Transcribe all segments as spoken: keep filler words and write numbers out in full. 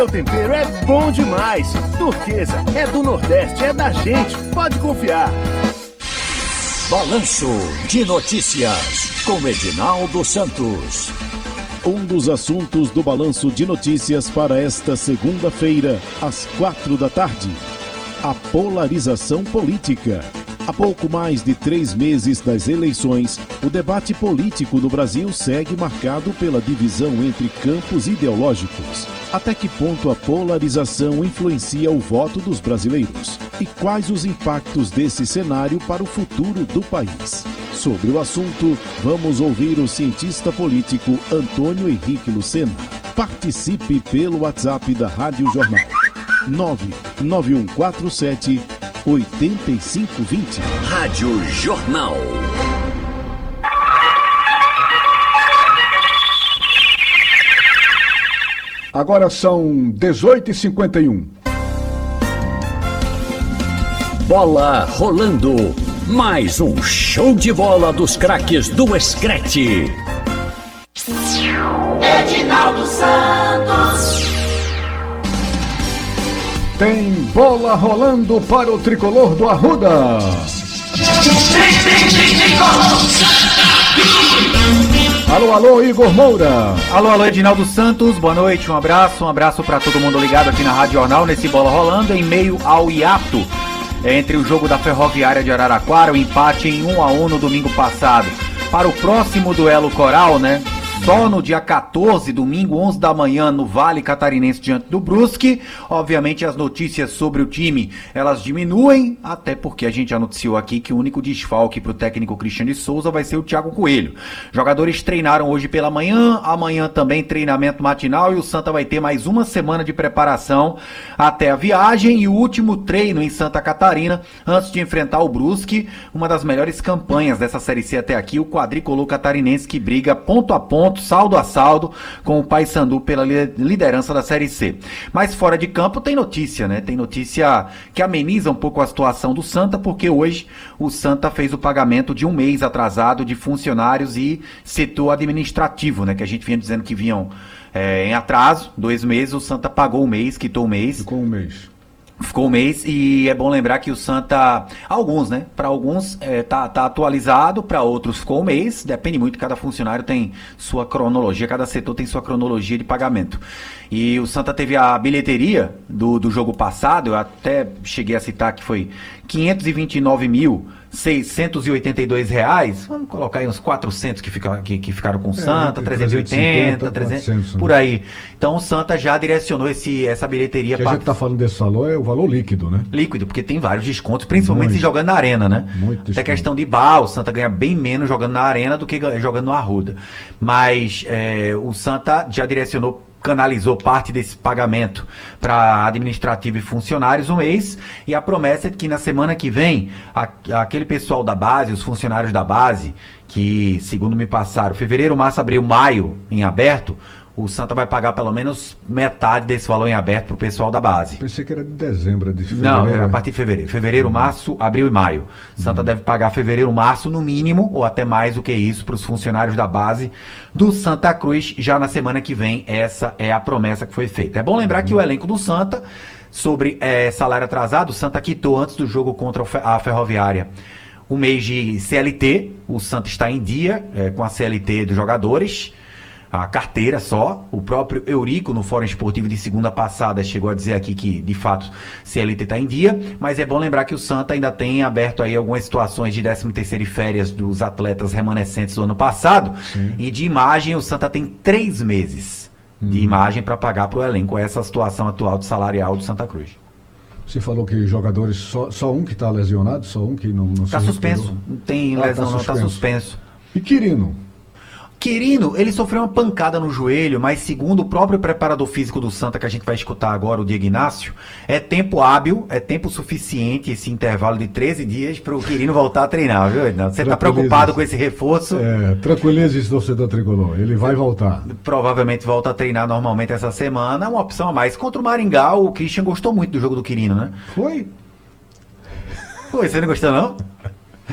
O tempero é bom demais. Turquesa é do Nordeste, é da gente. Pode confiar. Balanço de Notícias com Edinaldo Santos. Um dos assuntos do Balanço de Notícias para esta segunda-feira, às quatro da tarde. A polarização política. Há pouco mais de três meses das eleições, o debate político no Brasil segue marcado pela divisão entre campos ideológicos. Até que ponto a polarização influencia o voto dos brasileiros? E quais os impactos desse cenário para o futuro do país? Sobre o assunto, vamos ouvir o cientista político Antônio Henrique Lucena. Participe pelo WhatsApp da Rádio Jornal. nove nove um quatro sete oito cinco dois zero. Rádio Jornal. Agora são dezoito e cinquenta e um. Bola rolando. Mais um show de bola dos craques do Escrete. Edinaldo Santos. Tem bola rolando para o tricolor do Arruda. Alô, alô, Igor Moura. Alô, alô, Edinaldo Santos, boa noite, um abraço, um abraço para todo mundo ligado aqui na Rádio Jornal, nesse Bola Rolando, em meio ao hiato entre o jogo da Ferroviária de Araraquara, o empate em um a um no domingo passado. Para o próximo duelo coral, né? Só no dia quatorze, domingo, onze da manhã, no Vale Catarinense, diante do Brusque. Obviamente, as notícias sobre o time, elas diminuem, até porque a gente já noticiou aqui que o único desfalque para o técnico Cristiano de Souza vai ser o Thiago Coelho. Jogadores treinaram hoje pela manhã, amanhã também treinamento matinal, e o Santa vai ter mais uma semana de preparação até a viagem e o último treino em Santa Catarina, antes de enfrentar o Brusque, uma das melhores campanhas dessa Série C até aqui, o quadricolor catarinense que briga ponto a ponto, saldo a saldo, com o Paysandu pela liderança da Série C. Mas fora de campo tem notícia, né? Tem notícia que ameniza um pouco a situação do Santa, porque hoje o Santa fez o pagamento de um mês atrasado de funcionários e setor administrativo, né? Que a gente vinha dizendo que vinham é, em atraso, dois meses, o Santa pagou um mês, quitou um mês. Ficou um mês. Ficou um mês e é bom lembrar que o Santa, alguns, né? Para alguns é, tá, tá atualizado, para outros ficou um mês, depende muito, cada funcionário tem sua cronologia, cada setor tem sua cronologia de pagamento. E o Santa teve a bilheteria do, do jogo passado, eu até cheguei a citar que foi quinhentos e vinte e nove mil seiscentos e oitenta e dois reais, vamos colocar aí uns quatrocentos que, fica, que, que ficaram com o Santa, é, trezentos e oitenta, trezentos, quatrocentos, por aí. Então o Santa já direcionou esse, essa bilheteria. Que a gente está falando desse valor é o valor líquido, né? Líquido, porque tem vários descontos, principalmente muito, se jogando na arena, né? Muito Até questão de bar, o Santa ganha bem menos jogando na arena do que jogando no Arruda. Mas é, o Santa já direcionou, canalizou parte desse pagamento para administrativo e funcionários um mês, e a promessa é que na semana que vem a, aquele pessoal da base, os funcionários da base, que segundo me passaram, fevereiro, março, abril, maio em aberto, o Santa vai pagar pelo menos metade desse valor em aberto pro pessoal da base. Pensei que era de dezembro, de fevereiro. Não, era a partir de fevereiro. Fevereiro, uhum. março, abril e maio. Santa uhum. deve pagar fevereiro, março no mínimo, ou até mais do que isso, para os funcionários da base do Santa Cruz, já na semana que vem. Essa é a promessa que foi feita. É bom lembrar uhum. que o elenco do Santa, sobre é, salário atrasado, o Santa quitou antes do jogo contra a Ferroviária o mês de C L T. O Santa está em dia é, com a C L T dos jogadores, a carteira só. O próprio Eurico, no Fórum Esportivo de segunda passada, chegou a dizer aqui que, de fato, C L T está em dia, mas é bom lembrar que o Santa ainda tem aberto aí algumas situações de décimo terceiro e férias dos atletas remanescentes do ano passado. Sim. E de imagem, o Santa tem três meses hum. de imagem para pagar para o elenco essa situação atual de salarial do Santa Cruz. Você falou que jogadores, só, só um que está lesionado, só um que não, não Está suspenso, não tem ah, lesão, tá não está suspenso. E Quirino? Quirino, ele sofreu uma pancada no joelho, mas segundo o próprio preparador físico do Santa, que a gente vai escutar agora, o Diego Inácio, é tempo hábil, é tempo suficiente esse intervalo de treze dias para o Quirino voltar a treinar, viu, Edinaldo? Você está preocupado com esse reforço? É, tranquilize esse torcedor tricolor, ele vai voltar. Provavelmente volta a treinar normalmente essa semana, uma opção a mais. Contra o Maringá, o Christian gostou muito do jogo do Quirino, né? Foi? Foi, você não gostou não?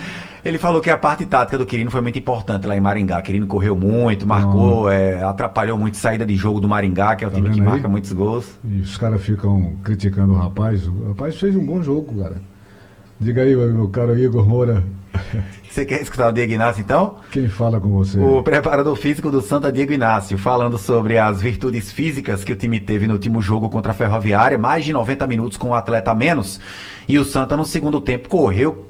Ele falou que a parte tática do Quirino foi muito importante lá em Maringá. Quirino correu muito, marcou, é, atrapalhou muito a saída de jogo do Maringá, que é o Tá time que vendo aí? marca muitos gols. E os caras ficam criticando o rapaz. O rapaz fez um bom jogo, cara. Diga aí, meu caro Igor Moura. Você quer escutar o Diego Inácio, então? Quem fala com você? O preparador físico do Santa, Diego Inácio, falando sobre as virtudes físicas que o time teve no último jogo contra a Ferroviária, mais de noventa minutos com o atleta a menos, e o Santa no segundo tempo correu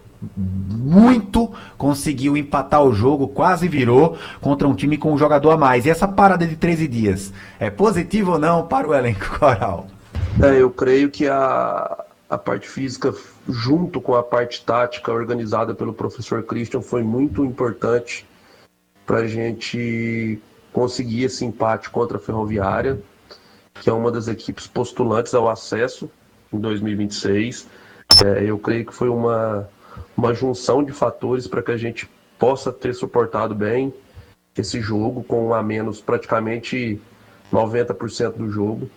muito, conseguiu empatar o jogo, quase virou contra um time com um jogador a mais. E essa parada de treze dias, é positiva ou não para o elenco coral? É, eu creio que a, a parte física, junto com a parte tática organizada pelo professor Christian, foi muito importante para a gente conseguir esse empate contra a Ferroviária, que é uma das equipes postulantes ao acesso em dois mil e vinte e seis. É, eu creio que foi uma, uma junção de fatores para que a gente possa ter suportado bem esse jogo, com um a menos praticamente noventa por cento do jogo.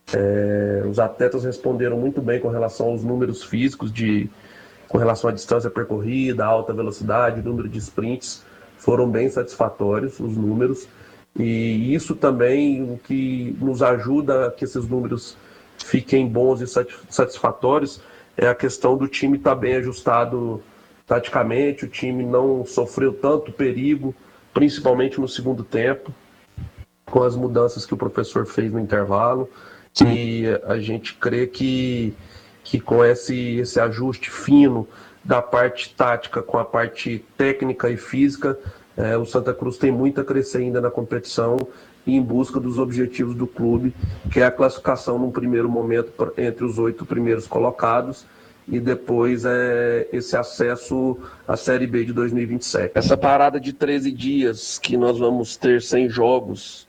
É, os atletas responderam muito bem com relação aos números físicos, de, com relação à distância percorrida, alta velocidade, número de sprints, foram bem satisfatórios os números, e isso também o que nos ajuda a que esses números fiquem bons e satisfatórios é a questão do time estar bem ajustado taticamente. O time não sofreu tanto perigo, principalmente no segundo tempo, com as mudanças que o professor fez no intervalo. E a gente crê que, que com esse, esse ajuste fino da parte tática com a parte técnica e física, é, o Santa Cruz tem muito a crescer ainda na competição e em busca dos objetivos do clube, que é a classificação num primeiro momento entre os oito primeiros colocados e depois é, esse acesso à Série B de dois mil e vinte e sete. Essa parada de treze dias que nós vamos ter sem jogos,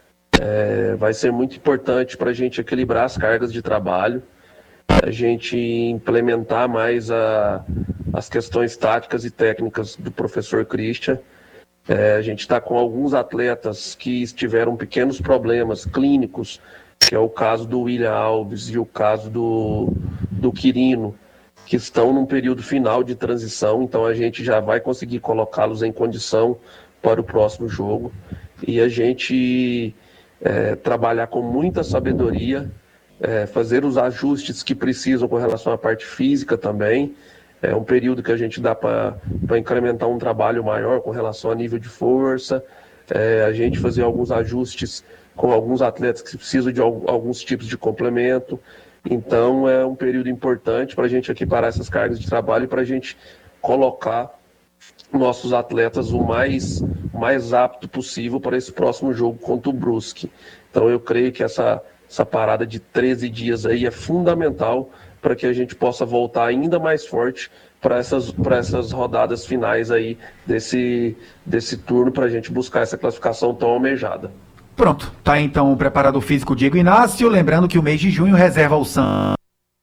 É, vai ser muito importante para a gente equilibrar as cargas de trabalho, a gente implementar mais a, as questões táticas e técnicas do professor Christian. É, a gente está com alguns atletas que tiveram pequenos problemas clínicos, que é o caso do William Alves e o caso do, do Quirino, que estão num período final de transição, então a gente já vai conseguir colocá-los em condição para o próximo jogo. E a gente É, trabalhar com muita sabedoria, é, fazer os ajustes que precisam com relação à parte física também. É um período que a gente dá para incrementar um trabalho maior com relação a nível de força, é, a gente fazer alguns ajustes com alguns atletas que precisam de alguns tipos de complemento. Então é um período importante para a gente equiparar essas cargas de trabalho e para a gente colocar nossos atletas o mais, mais apto possível para esse próximo jogo contra o Brusque. Então eu creio que essa, essa parada de treze dias aí é fundamental para que a gente possa voltar ainda mais forte para essas, para essas rodadas finais aí desse, desse turno, para a gente buscar essa classificação tão almejada. Pronto, tá então o preparador físico Diego Inácio, lembrando que o mês de junho reserva o Santa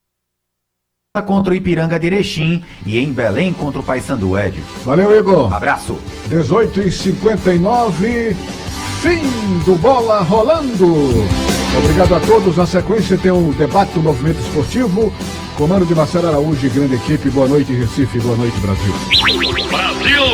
contra o Ipiranga de Erechim e em Belém contra o Paysandu. Ed. Valeu, Igor. Abraço. dezoito e cinquenta e nove, fim do Bola Rolando. Obrigado a todos. Na sequência tem um debate do movimento esportivo. Comando de Marcelo Araújo e grande equipe. Boa noite, Recife. Boa noite, Brasil. Brasil!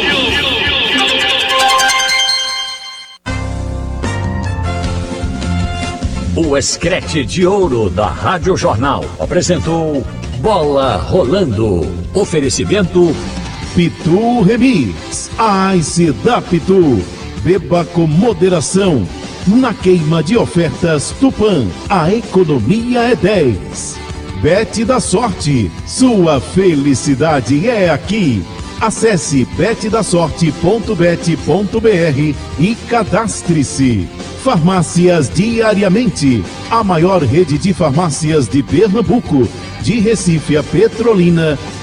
O Escrete de Ouro da Rádio Jornal apresentou Bola Rolando. Oferecimento Pitu Remix. Ice da Pitu. Beba com moderação. Na queima de ofertas Tupã, a economia é dez. Bet da Sorte. Sua felicidade é aqui. Acesse bet da sorte ponto bet ponto br e cadastre-se. Farmácias Diariamente, a maior rede de farmácias de Pernambuco, de Recife a Petrolina